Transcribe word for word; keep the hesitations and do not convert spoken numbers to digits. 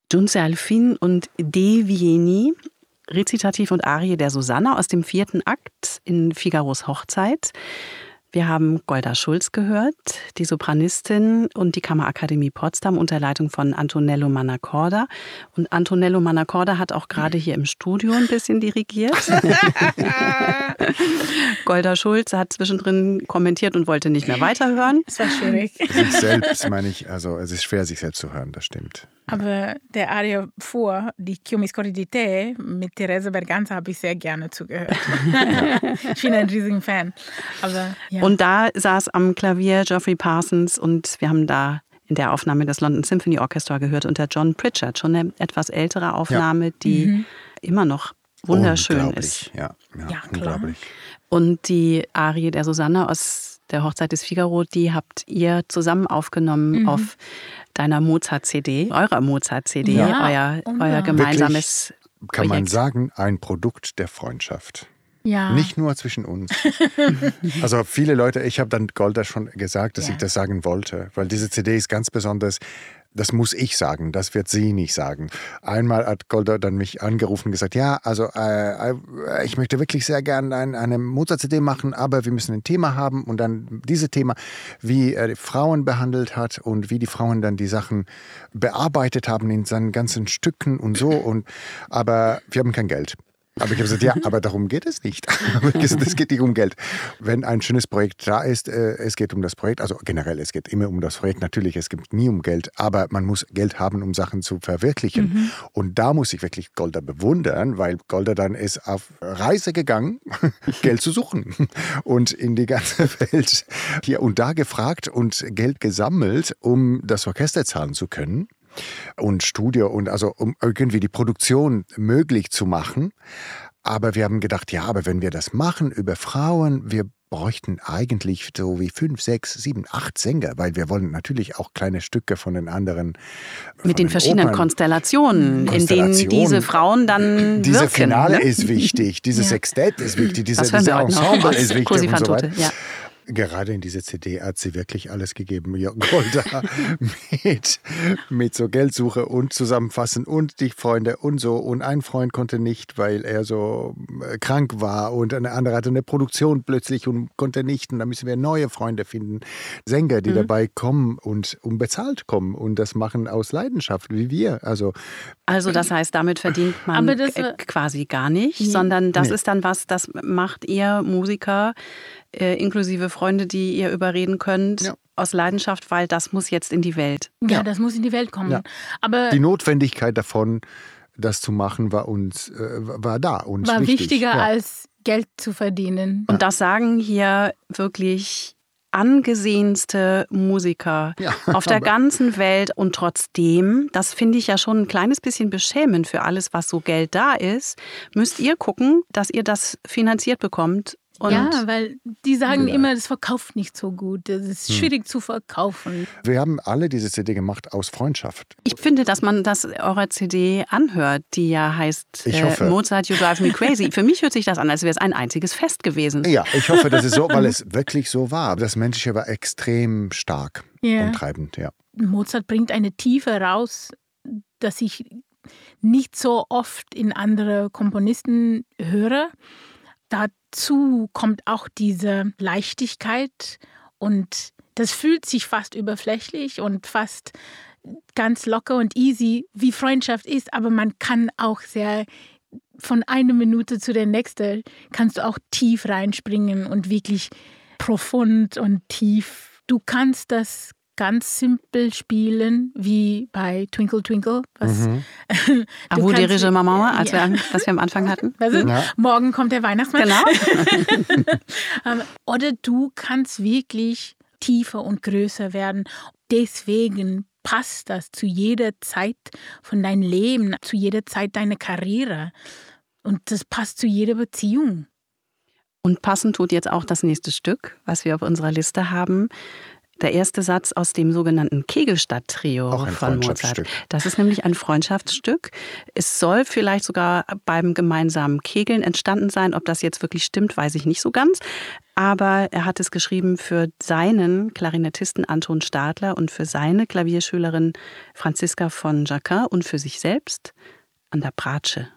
Giunse al fin und De Vieni, Rezitativ und Arie der Susanna aus dem vierten Akt in Figaros Hochzeit. Wir haben Golda Schulz gehört, die Sopranistin und die Kammerakademie Potsdam unter Leitung von Antonello Mannacorda. Und Antonello Mannacorda hat auch gerade hier im Studio ein bisschen dirigiert. Golda Schulz hat zwischendrin kommentiert und wollte nicht mehr weiterhören. Das war schwierig. Sich selbst, meine ich, also es ist schwer, sich selbst zu hören, das stimmt. Aber der Arie vor, die Io mi scordi di te, mit Teresa Berganza habe ich sehr gerne zugehört. Ich bin ein riesiger Fan. Aber, ja. Und da saß am Klavier Geoffrey Parsons und wir haben da in der Aufnahme das London Symphony Orchestra gehört unter John Pritchard. Schon eine etwas ältere Aufnahme, ja. die mhm. immer noch wunderschön ist. Ja, ja, ja unglaublich. Und die Arie der Susanna aus der Hochzeit des Figaro, die habt ihr zusammen aufgenommen mhm. auf deiner Mozart-C D, eurer Mozart-C D, ja. euer, euer gemeinsames Wirklich, kann Projekt. man sagen, ein Produkt der Freundschaft. Ja. Nicht nur zwischen uns. Also viele Leute, ich habe dann Golda schon gesagt, dass ja. ich das sagen wollte, weil diese C D ist ganz besonders. Das muss ich sagen, das wird sie nicht sagen. Einmal hat Golda dann mich angerufen und gesagt, ja, also äh, ich möchte wirklich sehr gerne ein, eine Mozart-C D machen, aber wir müssen ein Thema haben und dann dieses Thema, wie er die Frauen behandelt hat und wie die Frauen dann die Sachen bearbeitet haben in seinen ganzen Stücken und so. Und, aber wir haben kein Geld. Aber ich habe gesagt, ja, aber darum geht es nicht. Es geht nicht um Geld. Wenn ein schönes Projekt da ist, äh, es geht um das Projekt, also generell, es geht immer um das Projekt. Natürlich, es geht nie um Geld, aber man muss Geld haben, um Sachen zu verwirklichen. Mhm. Und da muss ich wirklich Golda bewundern, weil Golda dann ist auf Reise gegangen, Geld zu suchen. Und in die ganze Welt hier und da gefragt und Geld gesammelt, um das Orchester zahlen zu können. Und Studio und also um irgendwie die Produktion möglich zu machen. Aber wir haben gedacht, ja, aber wenn wir das machen über Frauen, wir bräuchten eigentlich so wie fünf, sechs, sieben, acht Sänger, weil wir wollen natürlich auch kleine Stücke von den anderen. Von Mit den, den verschiedenen Opern, Konstellationen, Konstellationen, in denen diese Frauen dann Diese wirken, Finale ne? ist wichtig, dieses ja. Sextett ist wichtig, diese, diese Ensemble ist wichtig Così und fan so weiter. tutte, ja. Gerade in diese C D hat sie wirklich alles gegeben. Ja, Golda mit, mit so Geldsuche und Zusammenfassen und die Freunde und so. Und ein Freund konnte nicht, weil er so krank war. Und eine andere hatte eine Produktion plötzlich und konnte nicht. Und da müssen wir neue Freunde finden. Sänger, die mhm. dabei kommen und unbezahlt kommen und das machen aus Leidenschaft, wie wir. Also, also das heißt, damit verdient man das, äh, quasi gar nicht, nee. sondern das nee. ist dann was, das macht ihr Musiker, Äh, inklusive Freunde, die ihr überreden könnt, ja. aus Leidenschaft, weil das muss jetzt in die Welt. Ja, ja. das muss in die Welt kommen. Ja. Aber die Notwendigkeit davon, das zu machen, war uns äh, war da. Uns war wichtig. wichtiger ja. als Geld zu verdienen. Und das sagen hier wirklich angesehenste Musiker ja, auf der ganzen Welt. Und trotzdem, das finde ich ja schon ein kleines bisschen beschämend für alles, was so Geld da ist, müsst ihr gucken, dass ihr das finanziert bekommt. Und ja, weil die sagen ja. immer, das verkauft nicht so gut. Das ist schwierig hm. zu verkaufen. Wir haben alle diese C D gemacht aus Freundschaft. Ich finde, dass man das eurer C D anhört, die ja heißt äh, Mozart, You Drive Me Crazy. Für mich hört sich das an, als wäre es ein einziges Fest gewesen. Ja, ich hoffe, das ist so, weil es wirklich so war. Das Menschliche war extrem stark ja. und treibend. Ja. Mozart bringt eine Tiefe raus, dass ich nicht so oft in andere Komponisten höre. Dazu kommt auch diese Leichtigkeit und das fühlt sich fast überflächlich und fast ganz locker und easy, wie Freundschaft ist, aber man kann auch sehr von einer Minute zu der nächsten kannst du auch tief reinspringen und wirklich profund und tief. Du kannst das ganz simpel spielen, wie bei Twinkle Twinkle. Was mhm. A vous dirige ma maman, als ja. wir, was wir am Anfang hatten. Also, ja. Morgen kommt der Weihnachtsmann. Genau. Oder du kannst wirklich tiefer und größer werden. Deswegen passt das zu jeder Zeit von deinem Leben, zu jeder Zeit deiner Karriere. Und das passt zu jeder Beziehung. Und passend tut jetzt auch das nächste Stück, was wir auf unserer Liste haben. Der erste Satz aus dem sogenannten Kegelstadt-Trio Auch ein von Mozart. Freundschaftsstück. Das ist nämlich ein Freundschaftsstück. Es soll vielleicht sogar beim gemeinsamen Kegeln entstanden sein. Ob das jetzt wirklich stimmt, weiß ich nicht so ganz. Aber er hat es geschrieben für seinen Klarinettisten Anton Stadler und für seine Klavierschülerin Franziska von Jacquin und für sich selbst an der Bratsche.